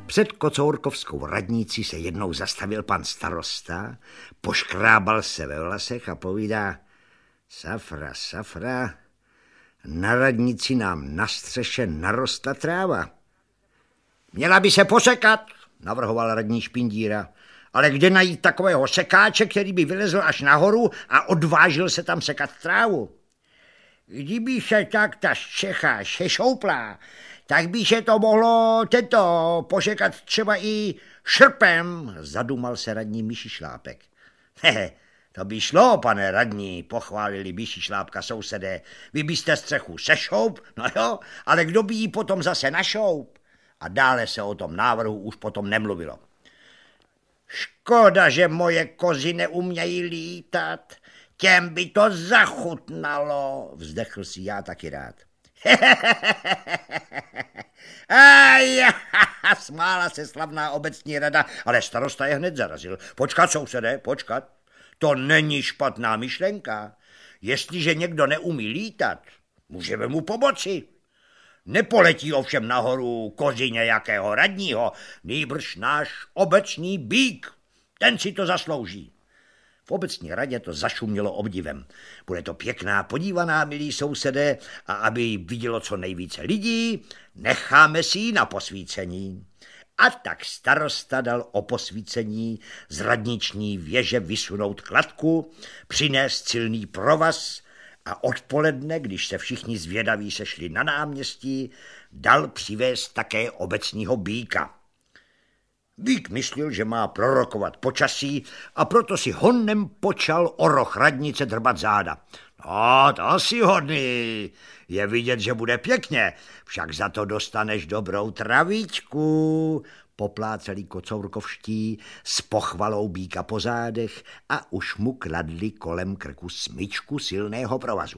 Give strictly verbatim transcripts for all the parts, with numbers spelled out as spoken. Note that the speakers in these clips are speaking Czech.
Před kocourkovskou radnicí se jednou zastavil pan starosta, poškrábal se ve vlasech a povídá: Safra, safra, na radnici nám na střeše narostla tráva. Měla by se posekat, navrhoval radní Špindíra, ale kde najít takového sekáče, který by vylezl až nahoru a odvážil se tam sekat trávu? Kdyby se tak ta střecha šešouplá, tak by se to mohlo tento pošekat třeba i šrpem, zadumal se radní Myší Šlápek. Hehe, to by šlo, pane radní, pochválili Myší Šlápka sousedé. Vy byste střechu sešoup, no jo, ale kdo by jí potom zase našoup? A dále se o tom návrhu už potom nemluvilo. Škoda, že moje kozy neumějí lítat, těm by to zachutnalo, vzdechl si já taky rád. Aj, smála se slavná obecní rada, ale starosta je hned zarazil. Počkat, sousedé, počkat, to není špatná myšlenka. Jestliže někdo neumí lítat, můžeme mu pomoci. Nepoletí ovšem nahoru kozy nějakého radního, nýbrž náš obecný býk, ten si to zaslouží. V obecní radě to zašumělo obdivem. Bude to pěkná podívaná, milí sousedé, a aby ji vidělo co nejvíce lidí, necháme si ji na posvícení. A tak starosta dal o posvícení z radniční věže vysunout kladku, přinést silný provaz a odpoledne, když se všichni zvědaví sešli na náměstí, dal přivést také obecního býka. Býk myslel, že má prorokovat počasí a proto si honem počal o roh radnice drbat záda. No, to si hodný, je vidět, že bude pěkně, však za to dostaneš dobrou travičku, popláceli kocourkovští s pochvalou býka po zádech a už mu kladli kolem krku smyčku silného provazu.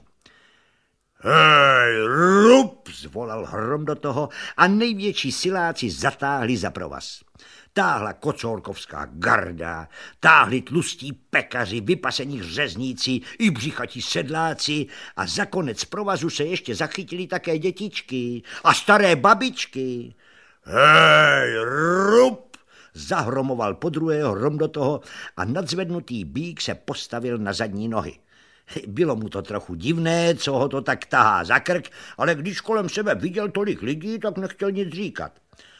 Hej, rup, zvolal hrom do toho a největší siláci zatáhli za provaz. Táhla kocourkovská garda, táhli tlustí pekaři, vypasení řezníci i břichatí sedláci a za konec provazu se ještě zachytili také dětičky a staré babičky. Hej, rup, zahromoval podruhého hrom do toho a nadzvednutý býk se postavil na zadní nohy. Bylo mu to trochu divné, co ho to tak tahá za krk, ale když kolem sebe viděl tolik lidí, tak nechtěl nic říkat.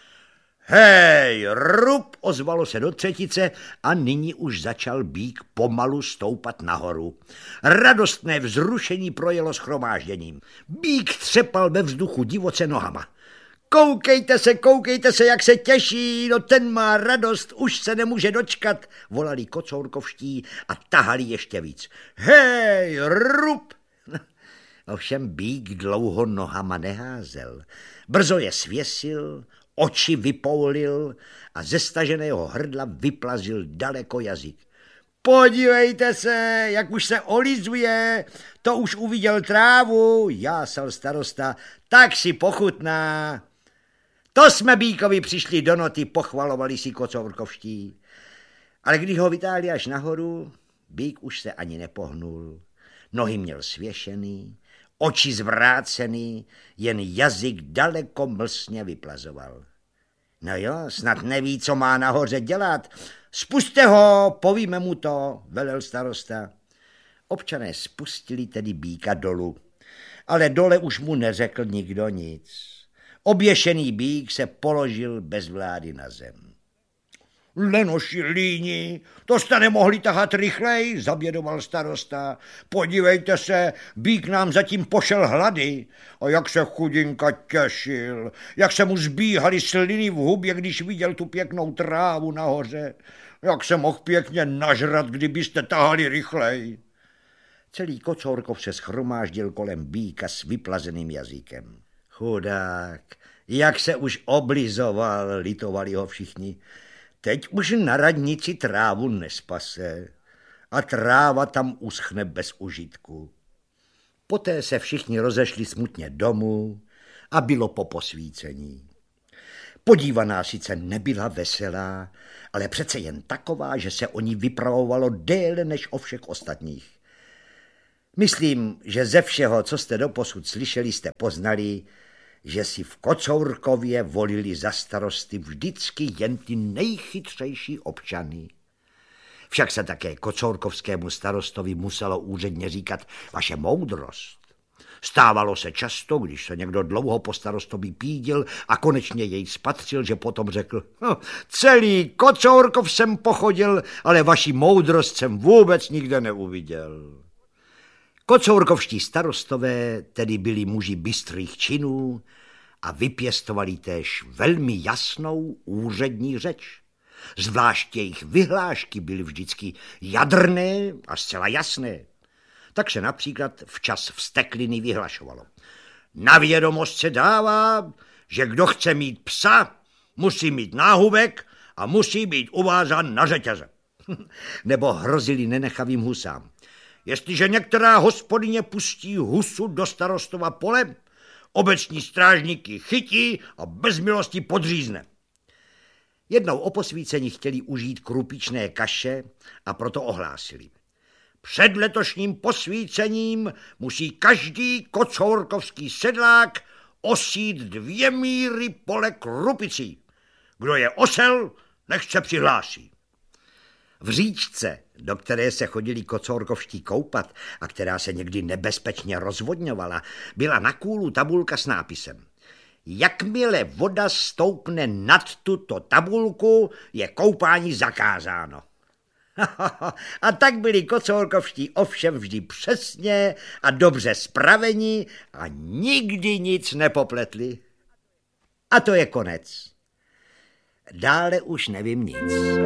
Hej, rup, ozvalo se do třetice a nyní už začal býk pomalu stoupat nahoru. Radostné vzrušení projelo shromážděním. Býk třepal ve vzduchu divoce nohama. Koukejte se, koukejte se, jak se těší, no ten má radost, už se nemůže dočkat, volali kocourkovští a tahali ještě víc. Hej, rup! Ovšem býk dlouho nohama neházel. Brzo je svěsil, oči vypoulil a ze staženého hrdla vyplazil daleko jazyk. Podívejte se, jak už se olizuje, to už uviděl trávu, jásal starosta, tak si pochutná. To jsme býkovi přišli do noty, pochvalovali si kocourkovští. Ale když ho vytáhli až nahoru, býk už se ani nepohnul. Nohy měl svěšený, oči zvrácený, jen jazyk daleko mlsně vyplazoval. No jo, snad neví, co má nahoře dělat. Spuste ho, povíme mu to, velel starosta. Občané spustili tedy býka dolů, ale dole už mu neřekl nikdo nic. Oběšený býk se položil bez vlády na zem. Lenoši líni, to jste nemohli tahat rychleji, zabědoval starosta. Podívejte se, býk nám zatím pošel hlady. A jak se chudinka těšil, jak se mu zbíhaly sliny v hubě, když viděl tu pěknou trávu nahoře. Jak se mohl pěkně nažrat, kdybyste tahali rychleji. Celý Kocourkov se shromáždil kolem býka s vyplazeným jazykem. Chudák, jak se už oblizoval, litovali ho všichni. Teď už na radnici trávu nespase a tráva tam uschne bez užitku. Poté se všichni rozešli smutně domů a bylo po posvícení. Podívaná sice nebyla veselá, ale přece jen taková, že se o ní vypravovalo déle než o všech ostatních. Myslím, že ze všeho, co jste doposud slyšeli, jste poznali, že si v Kocourkově volili za starosty vždycky jen ty nejchytřejší občany. Však se také kocourkovskému starostovi muselo úředně říkat vaše moudrost. Stávalo se často, když se někdo dlouho po starostovi pídil a konečně jej spatřil, že potom řekl, no, celý Kocourkov jsem pochodil, ale vaši moudrost jsem vůbec nikde neuviděl. Kocourkovští starostové tedy byli muži bystrých činů a vypěstovali též velmi jasnou úřední řeč. Zvlášť jejich vyhlášky byly vždycky jadrné a zcela jasné. Tak se například včas vztekliny vyhlašovalo. Na vědomost se dává, že kdo chce mít psa, musí mít náhubek a musí být uvázán na řetěze. Nebo hrozili nenechavým husám. Jestliže některá hospodyně pustí husu do starostova pole, obecní strážníky chytí a bez milosti podřízne. Jednou o posvícení chtěli užít krupičné kaše a proto ohlásili. Před letošním posvícením musí každý kocourkovský sedlák osít dvě míry pole krupicí. Kdo je osel, nech se přihlásí. V říčce, do které se chodili kocourkovští koupat a která se někdy nebezpečně rozvodňovala, byla na kůlu tabulka s nápisem. Jakmile voda stoupne nad tuto tabulku, je koupání zakázáno. A tak byli kocourkovští ovšem vždy přesně a dobře spraveni a nikdy nic nepopletli. A to je konec. Dále už nevím nic.